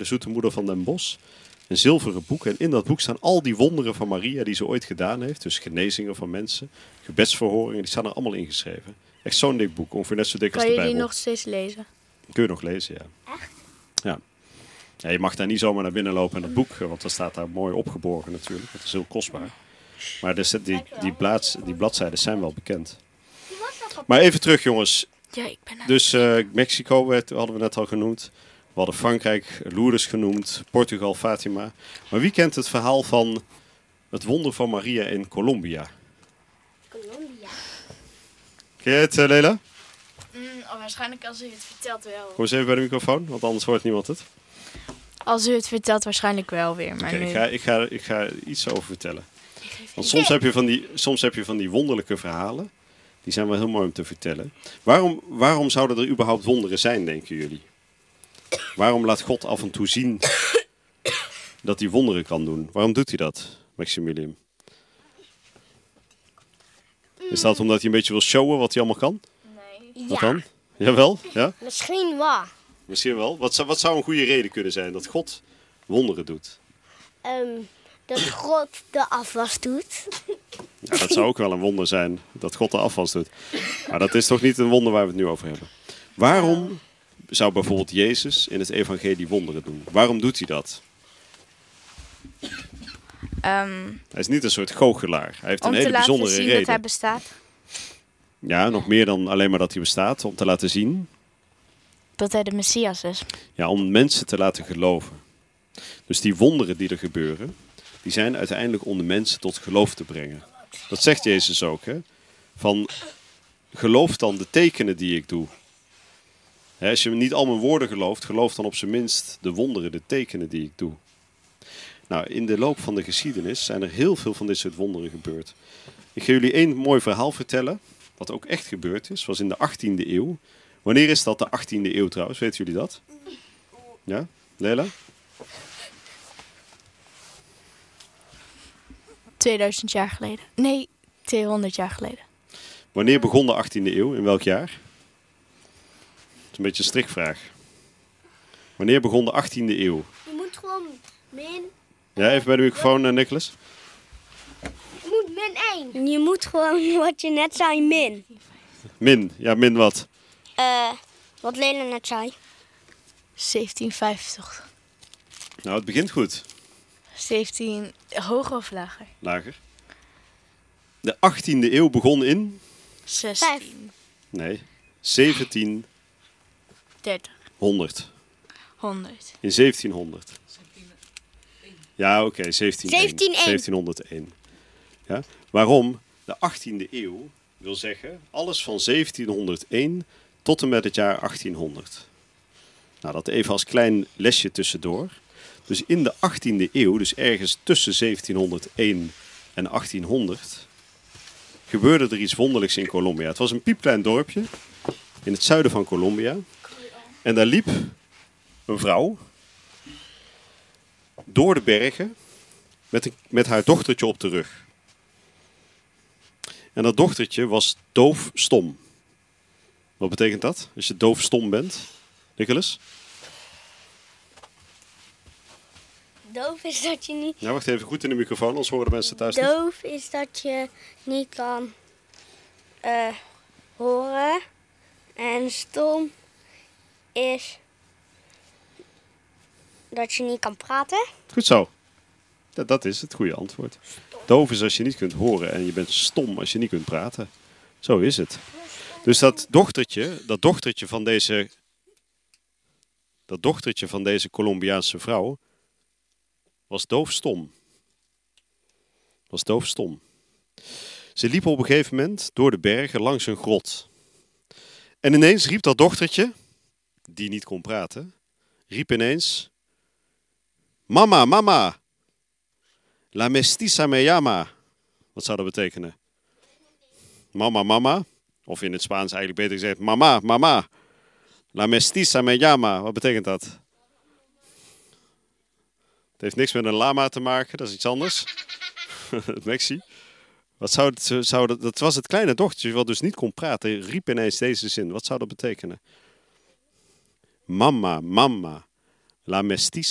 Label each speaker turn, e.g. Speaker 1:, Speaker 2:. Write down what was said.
Speaker 1: de zoete moeder van Den Bosch. Een zilveren boek. En in dat boek staan al die wonderen van Maria die ze ooit gedaan heeft. Dus genezingen van mensen, gebedsverhoringen, die staan er allemaal ingeschreven. Echt zo'n dik boek, ongeveer net zo dik als de Bijbel.
Speaker 2: Kan je die nog steeds lezen?
Speaker 1: Kun je nog lezen, ja.
Speaker 3: Echt?
Speaker 1: Ja. Ja, je mag daar niet zomaar naar binnen lopen in dat boek, want dat staat daar mooi opgeborgen natuurlijk. Dat is heel kostbaar. Maar die bladzijden zijn wel bekend. Maar even terug, jongens.
Speaker 2: Ja, ik ben er.
Speaker 1: Dus Mexico hadden we net al genoemd. We hadden Frankrijk, Lourdes genoemd. Portugal, Fatima. Maar wie kent het verhaal van het wonder van Maria in Colombia?
Speaker 3: Colombia.
Speaker 1: Ken je het, Lela?
Speaker 2: Waarschijnlijk als u het vertelt wel.
Speaker 1: Kom eens even bij de microfoon, want anders hoort niemand het.
Speaker 2: Als u het vertelt waarschijnlijk wel weer. Maar
Speaker 1: Oké,
Speaker 2: nu...
Speaker 1: ik ga iets over vertellen. Want soms heb je van die wonderlijke verhalen. Die zijn wel heel mooi om te vertellen. Waarom zouden er überhaupt wonderen zijn, denken jullie? Waarom laat God af en toe zien dat hij wonderen kan doen? Waarom doet hij dat, Maximilian? Is dat omdat hij een beetje wil showen wat hij allemaal kan?
Speaker 2: Nee.
Speaker 1: Wat dan? Jawel? Ja?
Speaker 3: Misschien wel.
Speaker 1: Misschien wel. Wat zou een goede reden kunnen zijn dat God wonderen doet?
Speaker 3: Dat God de afwas doet.
Speaker 1: Ja, dat zou ook wel een wonder zijn, dat God de afwas doet. Maar dat is toch niet een wonder waar we het nu over hebben. Waarom zou bijvoorbeeld Jezus in het evangelie wonderen doen? Waarom doet hij dat? Hij is niet een soort goochelaar. Hij heeft een hele bijzondere
Speaker 2: om te laten zien
Speaker 1: reden.
Speaker 2: dat hij bestaat.
Speaker 1: Ja, nog meer dan alleen maar dat hij bestaat. Om te laten zien.
Speaker 2: Dat hij de Messias is.
Speaker 1: Ja, om mensen te laten geloven. Dus die wonderen die er gebeuren, die zijn uiteindelijk om de mensen tot geloof te brengen. Dat zegt Jezus ook, hè? Van, geloof dan de tekenen die ik doe. Hè, als je niet al mijn woorden gelooft, geloof dan op zijn minst de wonderen, de tekenen die ik doe. Nou, in de loop van de geschiedenis zijn er heel veel van dit soort wonderen gebeurd. Ik ga jullie één mooi verhaal vertellen, wat ook echt gebeurd is. Was in de 18e eeuw. Wanneer is dat de 18e eeuw trouwens? Weten jullie dat? Ja? Lela?
Speaker 2: 2000 jaar geleden. Nee, 200 jaar geleden.
Speaker 1: Wanneer begon de 18e eeuw? In welk jaar? Dat is een beetje een strikvraag. Wanneer begon de 18e eeuw?
Speaker 3: Je moet gewoon min...
Speaker 1: Ja, even bij de microfoon, Nicholas.
Speaker 3: Je moet min 1. Je moet gewoon wat je net zei, min.
Speaker 1: Min. Ja, min wat?
Speaker 3: Wat Lena net zei.
Speaker 2: 1750.
Speaker 1: Nou, het begint goed.
Speaker 2: 17, hoger of lager?
Speaker 1: Lager. De 18e eeuw begon in?
Speaker 2: 16.
Speaker 1: Nee, 1700.
Speaker 2: 30.
Speaker 1: 100.
Speaker 2: 100.
Speaker 1: In 1700. Ja, oké, 1701.
Speaker 3: 1701.
Speaker 1: 1701. Ja? Waarom? De 18e eeuw wil zeggen alles van 1701 tot en met het jaar 1800. Nou, dat even als klein lesje tussendoor. Dus in de 18e eeuw, dus ergens tussen 1701 en 1800, gebeurde er iets wonderlijks in Colombia. Het was een piepklein dorpje in het zuiden van Colombia. En daar liep een vrouw door de bergen met haar dochtertje op de rug. En dat dochtertje was doofstom. Wat betekent dat, als je doofstom bent? Nicholas?
Speaker 3: Doof is dat je niet...
Speaker 1: Ja, wacht even goed in de microfoon, anders horen de mensen thuis niet.
Speaker 3: Doof is dat je niet kan horen. En stom is dat je niet kan praten.
Speaker 1: Goed zo. Dat is het goede antwoord. Doof is als je niet kunt horen en je bent stom als je niet kunt praten. Zo is het. Dus dat dochtertje van deze Colombiaanse vrouw was doofstom. Ze liep op een gegeven moment door de bergen langs een grot. En ineens riep dat dochtertje, die niet kon praten, riep ineens: Mama, mama, la mestiza me llama. Wat zou dat betekenen? Mama, mama. Of in het Spaans eigenlijk beter gezegd, mama, mama. La mestiza me llama. Wat betekent dat? Het heeft niks met een lama te maken, dat is iets anders. Mexi. Wat dat was het kleine dochtertje wat dus niet kon praten, riep ineens deze zin. Wat zou dat betekenen? Mama, mama, la mestiza